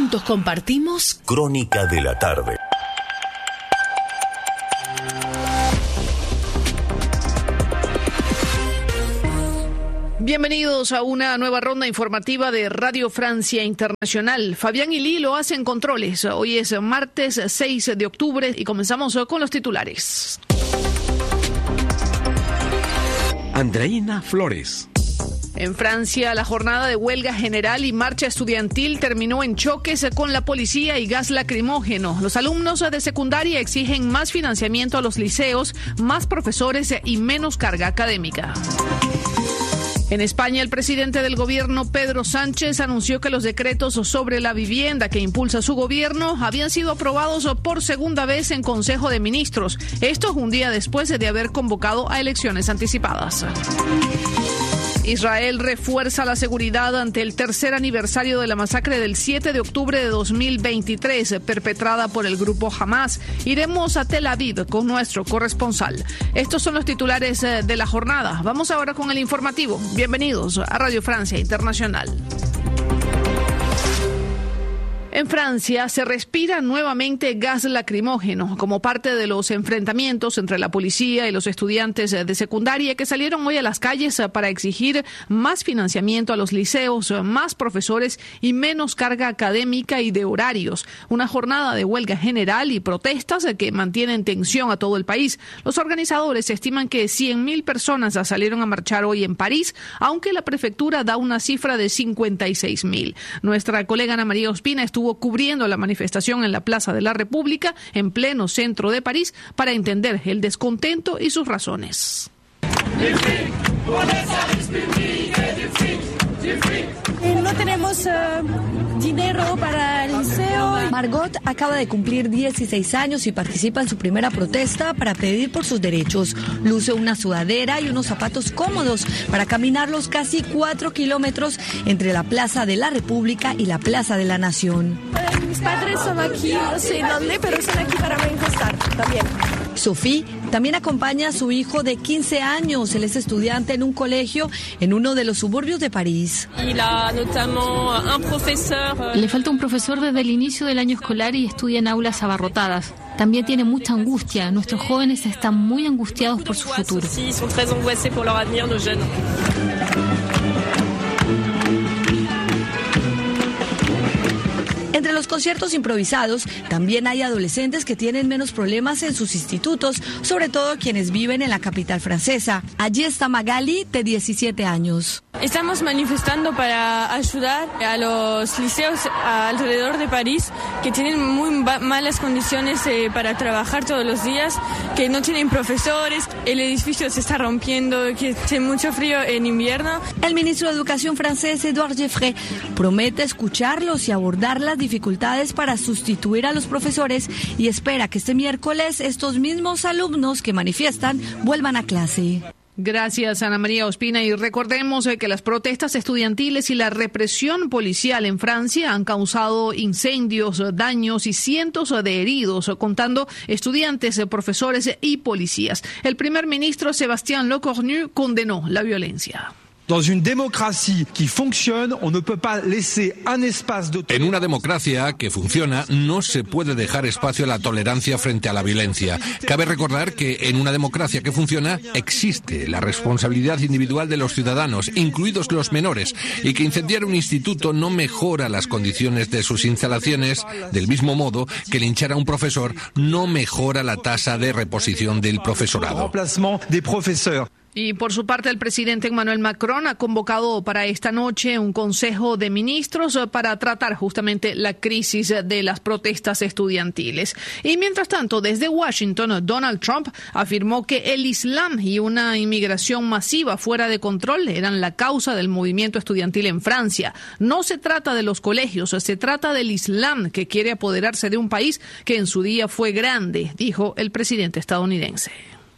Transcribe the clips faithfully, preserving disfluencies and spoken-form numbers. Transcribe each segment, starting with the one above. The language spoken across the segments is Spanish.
Juntos compartimos Crónica de la Tarde. Bienvenidos a una nueva ronda informativa de Radio Francia Internacional. Fabián y Lee lo hacen controles. Hoy es martes seis de octubre y comenzamos con los titulares. Andreina Flores. En Francia, la jornada de huelga general y marcha estudiantil terminó en choques con la policía y gas lacrimógeno. Los alumnos de secundaria exigen más financiamiento a los liceos, más profesores y menos carga académica. En España, el presidente del gobierno, Pedro Sánchez, anunció que los decretos sobre la vivienda que impulsa su gobierno habían sido aprobados por segunda vez en Consejo de Ministros. Esto un día después de haber convocado a elecciones anticipadas. Israel refuerza la seguridad ante el tercer aniversario de la masacre del siete de octubre de dos mil veintitrés, perpetrada por el grupo Hamas. Iremos a Tel Aviv con nuestro corresponsal. Estos son los titulares de la jornada. Vamos ahora con el informativo. Bienvenidos a Radio Francia Internacional. En Francia se respira nuevamente gas lacrimógeno como parte de los enfrentamientos entre la policía y los estudiantes de secundaria que salieron hoy a las calles para exigir más financiamiento a los liceos, más profesores y menos carga académica y de horarios. Una jornada de huelga general y protestas que mantienen tensión a todo el país. Los organizadores estiman que cien mil personas salieron a marchar hoy en París, aunque la prefectura da una cifra de cincuenta y seis mil. Nuestra colega Ana María Ospina estuvo Estuvo cubriendo la manifestación en la Plaza de la República, en pleno centro de París, para entender el descontento y sus razones. No tenemos uh, dinero para el liceo. Margot acaba de cumplir dieciséis años y participa en su primera protesta para pedir por sus derechos. Luce una sudadera y unos zapatos cómodos para caminar los casi cuatro kilómetros entre la Plaza de la República y la Plaza de la Nación. Eh, mis padres son aquí, no sé dónde, pero están aquí para manifestar también. Sophie también acompaña a su hijo de quince años. Él es estudiante en un colegio en uno de los suburbios de París. Le falta un profesor desde el inicio del año escolar y estudia en aulas abarrotadas. También tiene mucha angustia. Nuestros jóvenes están muy angustiados por su futuro. Entre los conciertos improvisados, también hay adolescentes que tienen menos problemas en sus institutos, sobre todo quienes viven en la capital francesa. Allí está Magali, de diecisiete años. Estamos manifestando para ayudar a los liceos alrededor de París que tienen muy malas condiciones eh, para trabajar todos los días, que no tienen profesores, el edificio se está rompiendo, que hace mucho frío en invierno. El ministro de Educación francés, Édouard Geoffrey, promete escucharlos y abordar las dificultades para sustituir a los profesores y espera que este miércoles estos mismos alumnos que manifiestan vuelvan a clase. Gracias, Ana María Ospina. Y recordemos que las protestas estudiantiles y la represión policial en Francia han causado incendios, daños y cientos de heridos, contando estudiantes, profesores y policías. El primer ministro, Sébastien Lecornu, condenó la violencia. En una democracia que funciona, no se puede dejar espacio a la tolerancia frente a la violencia. Cabe recordar que en una democracia que funciona existe la responsabilidad individual de los ciudadanos, incluidos los menores, y que incendiar un instituto no mejora las condiciones de sus instalaciones, del mismo modo que linchar a un profesor no mejora la tasa de reposición del profesorado. Y por su parte, el presidente Emmanuel Macron ha convocado para esta noche un consejo de ministros para tratar justamente la crisis de las protestas estudiantiles. Y mientras tanto, desde Washington, Donald Trump afirmó que el Islam y una inmigración masiva fuera de control eran la causa del movimiento estudiantil en Francia. No se trata de los colegios, se trata del Islam que quiere apoderarse de un país que en su día fue grande, dijo el presidente estadounidense.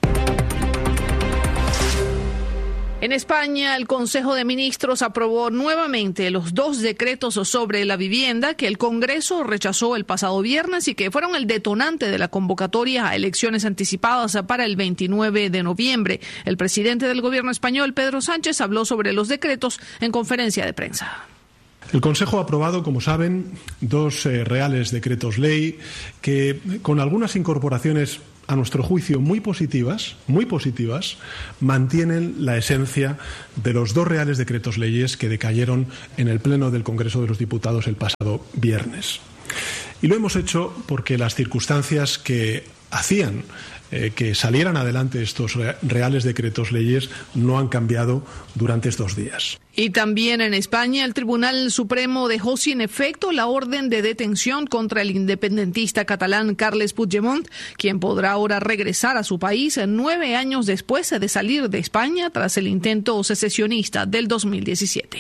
En España, el Consejo de Ministros aprobó nuevamente los dos decretos sobre la vivienda que el Congreso rechazó el pasado viernes y que fueron el detonante de la convocatoria a elecciones anticipadas para el veintinueve de noviembre. El presidente del gobierno español, Pedro Sánchez, habló sobre los decretos en conferencia de prensa. El Consejo ha aprobado, como saben, dos eh, reales decretos ley que, con algunas incorporaciones a nuestro juicio muy positivas, muy positivas, mantienen la esencia de los dos reales decretos leyes que decayeron en el Pleno del Congreso de los Diputados el pasado viernes. Y lo hemos hecho porque las circunstancias que hacían eh, que salieran adelante estos reales decretos leyes no han cambiado durante estos días. Y también en España, el Tribunal Supremo dejó sin efecto la orden de detención contra el independentista catalán Carles Puigdemont, quien podrá ahora regresar a su país nueve años después de salir de España tras el intento secesionista del dos mil diecisiete.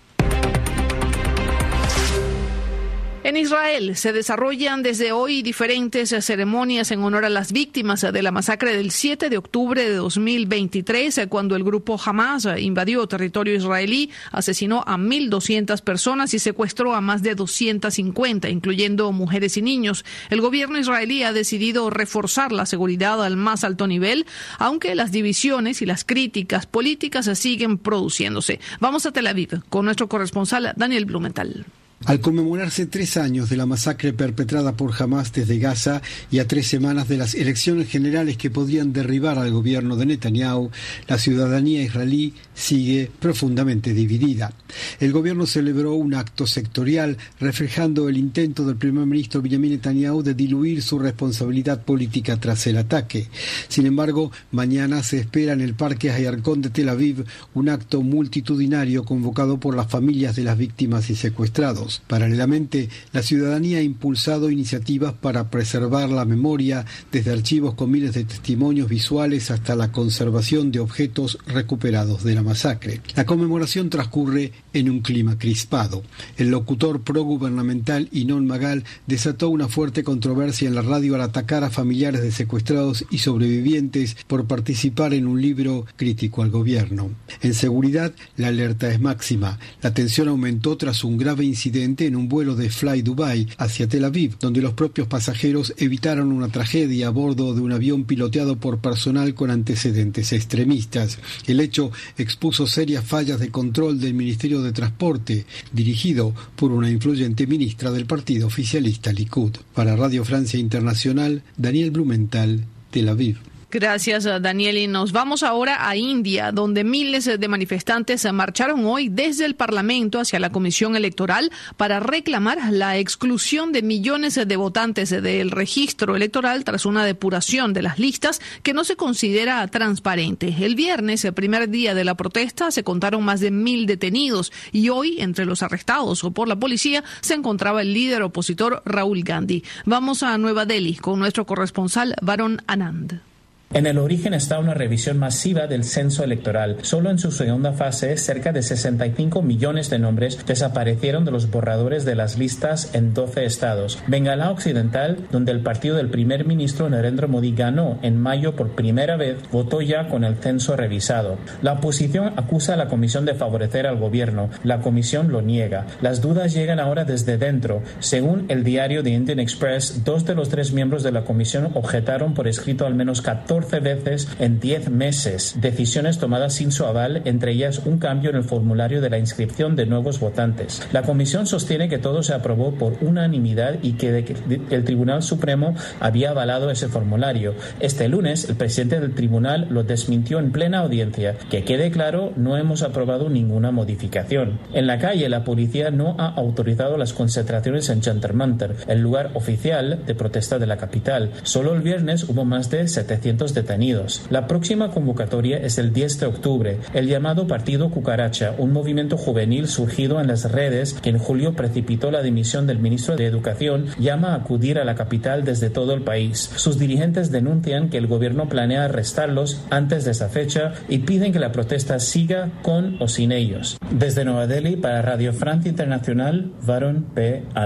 En Israel se desarrollan desde hoy diferentes ceremonias en honor a las víctimas de la masacre del siete de octubre de dos mil veintitrés, cuando el grupo Hamas invadió territorio israelí, asesinó a mil doscientas personas y secuestró a más de doscientas cincuenta, incluyendo mujeres y niños. El gobierno israelí ha decidido reforzar la seguridad al más alto nivel, aunque las divisiones y las críticas políticas siguen produciéndose. Vamos a Tel Aviv con nuestro corresponsal Daniel Blumenthal. Al conmemorarse tres años de la masacre perpetrada por Hamas desde Gaza y a tres semanas de las elecciones generales que podrían derribar al gobierno de Netanyahu, la ciudadanía israelí sigue profundamente dividida. El gobierno celebró un acto sectorial reflejando el intento del primer ministro Benjamin Netanyahu de diluir su responsabilidad política tras el ataque. Sin embargo, mañana se espera en el Parque Hayarkon de Tel Aviv un acto multitudinario convocado por las familias de las víctimas y secuestrados. Paralelamente, la ciudadanía ha impulsado iniciativas para preservar la memoria, desde archivos con miles de testimonios visuales hasta la conservación de objetos recuperados de la masacre. La conmemoración transcurre en un clima crispado. El locutor progubernamental Ynnon Magal desató una fuerte controversia en la radio al atacar a familiares de secuestrados y sobrevivientes por participar en un libro crítico al gobierno. En seguridad, la alerta es máxima. La tensión aumentó tras un grave incidente en un vuelo de Fly Dubai hacia Tel Aviv, donde los propios pasajeros evitaron una tragedia a bordo de un avión piloteado por personal con antecedentes extremistas. El hecho expuso serias fallas de control del Ministerio de Transporte, dirigido por una influyente ministra del partido oficialista Likud. Para Radio Francia Internacional, Daniel Blumenthal, Tel Aviv. Gracias, Daniel. Y nos vamos ahora a India, donde miles de manifestantes marcharon hoy desde el Parlamento hacia la Comisión Electoral para reclamar la exclusión de millones de votantes del registro electoral tras una depuración de las listas que no se considera transparente. El viernes, el primer día de la protesta, se contaron más de mil detenidos y hoy, entre los arrestados por la policía, se encontraba el líder opositor Rahul Gandhi. Vamos a Nueva Delhi con nuestro corresponsal Varun Anand. En el origen está una revisión masiva del censo electoral. Solo en su segunda fase, cerca de sesenta y cinco millones de nombres desaparecieron de los borradores de las listas en doce estados. Bengala Occidental, donde el partido del primer ministro Narendra Modi ganó en mayo por primera vez, votó ya con el censo revisado. La oposición acusa a la comisión de favorecer al gobierno. La comisión lo niega. Las dudas llegan ahora desde dentro. Según el diario The Indian Express, dos de los tres miembros de la comisión objetaron por escrito al menos catorce veces en diez meses, decisiones tomadas sin su aval, entre ellas un cambio en el formulario de la inscripción de nuevos votantes. La comisión sostiene que todo se aprobó por unanimidad y que el Tribunal Supremo había avalado ese formulario. Este lunes, el presidente del tribunal lo desmintió en plena audiencia. Que quede claro, no hemos aprobado ninguna modificación. En la calle, la policía no ha autorizado las concentraciones en Jantar Mantar, el lugar oficial de protesta de la capital. Solo el viernes hubo más de setecientos detenidos. La próxima convocatoria es el diez de octubre. El llamado Partido Cucaracha, un movimiento juvenil surgido en las redes que en julio precipitó la dimisión del ministro de Educación, llama a acudir a la capital desde todo el país. Sus dirigentes denuncian que el gobierno planea arrestarlos antes de esa fecha y piden que la protesta siga con o sin ellos. Desde Nueva Delhi, para Radio Francia Internacional, Varun P. Anand.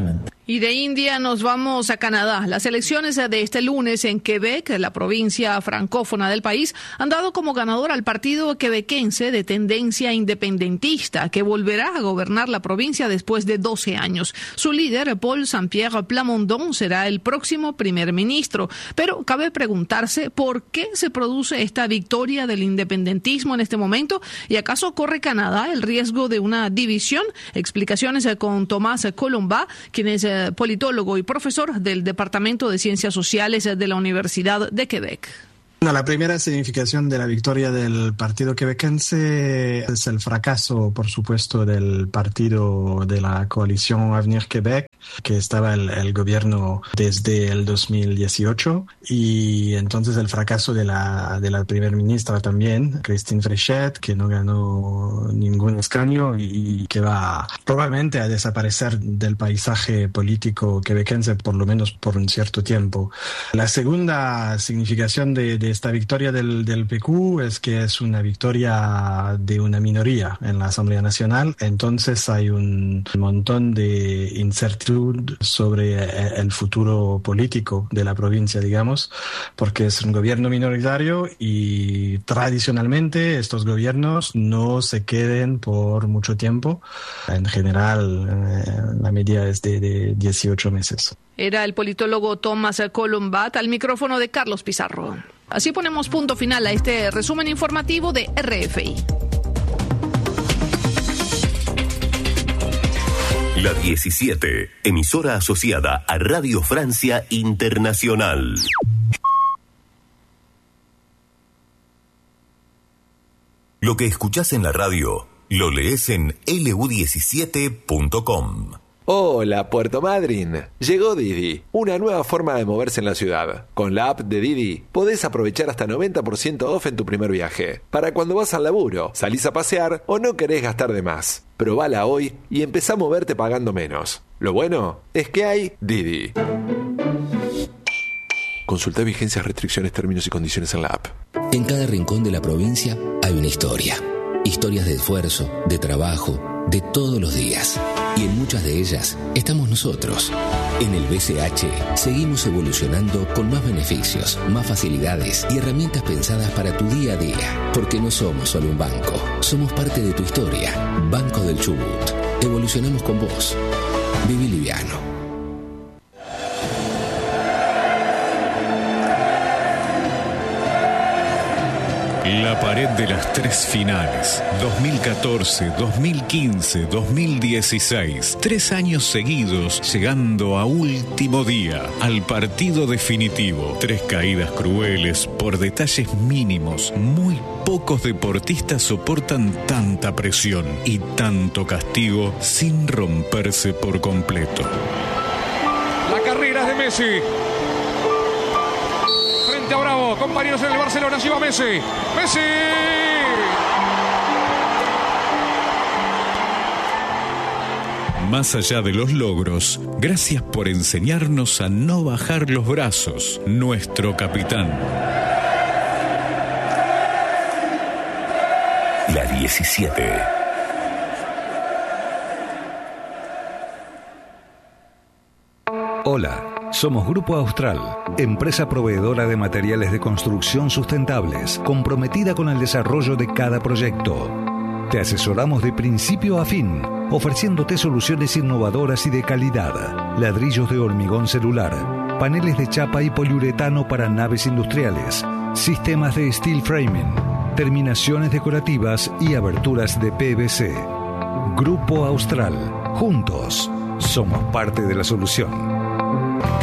Y de India nos vamos a Canadá. Las elecciones de este lunes en Quebec, la provincia francófona del país, han dado como ganador al partido quebequense de tendencia independentista, que volverá a gobernar la provincia después de doce años. Su líder, Paul Saint-Pierre Plamondon, será el próximo primer ministro. Pero cabe preguntarse por qué se produce esta victoria del independentismo en este momento, y acaso corre Canadá el riesgo de una división. Explicaciones con Tomás Colomba, quien es politólogo y profesor del Departamento de Ciencias Sociales de la Universidad de Quebec. La primera significación de la victoria del partido quebequense es el fracaso, por supuesto, del partido de la coalición Avenir Québec, que estaba el, el gobierno desde el dos mil dieciocho, y entonces el fracaso de la de la primera ministra también, Christine Fréchette, que no ganó ningún escaño y que va probablemente a desaparecer del paisaje político quebequense, por lo menos por un cierto tiempo. La segunda significación de, de esta victoria del, del P Q es que es una victoria de una minoría en la Asamblea Nacional, entonces hay un montón de incertidumbre sobre el futuro político de la provincia, digamos, porque es un gobierno minoritario y tradicionalmente estos gobiernos no se queden por mucho tiempo. En general, la media es de, de dieciocho meses. Era el politólogo Tomás Colombat al micrófono de Carlos Pizarro. Así ponemos punto final a este resumen informativo de R F I. La diecisiete, emisora asociada a Radio Francia Internacional. Lo que escuchás en la radio, lo lees en L U diecisiete punto com. Hola, Puerto Madryn. Llegó Didi, una nueva forma de moverse en la ciudad. Con la app de Didi podés aprovechar hasta noventa por ciento off en tu primer viaje. Para cuando vas al laburo, salís a pasear o no querés gastar de más. Probala hoy y empezá a moverte pagando menos. Lo bueno es que hay Didi. Consulta vigencias, restricciones, términos y condiciones en la app. En cada rincón de la provincia hay una historia. Historias de esfuerzo, de trabajo, de todos los días. Y en muchas de ellas estamos nosotros. En el B C H seguimos evolucionando con más beneficios, más facilidades y herramientas pensadas para tu día a día. Porque no somos solo un banco, somos parte de tu historia. Banco del Chubut. Evolucionamos con vos. Viví liviano. La pared de las tres finales, dos mil catorce, dos mil quince, dos mil dieciséis, tres años seguidos llegando a último día, al partido definitivo. Tres caídas crueles por detalles mínimos. Muy pocos deportistas soportan tanta presión y tanto castigo sin romperse por completo. La carrera es de Messi. A Bravo, compañeros en el Barcelona, lleva Messi. ¡Messi! Más allá de los logros, gracias por enseñarnos a no bajar los brazos, nuestro capitán. La diecisiete. Hola. Somos Grupo Austral, empresa proveedora de materiales de construcción sustentables, comprometida con el desarrollo de cada proyecto. Te asesoramos de principio a fin, ofreciéndote soluciones innovadoras y de calidad. Ladrillos de hormigón celular, paneles de chapa y poliuretano para naves industriales, sistemas de steel framing, terminaciones decorativas y aberturas de P V C. Grupo Austral, juntos, somos parte de la solución.